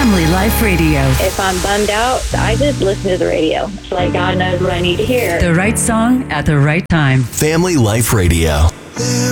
Family Life Radio. If I'm bummed out, I just listen to the radio. It's like God knows what I need to hear. The right song at the right time. Family Life Radio.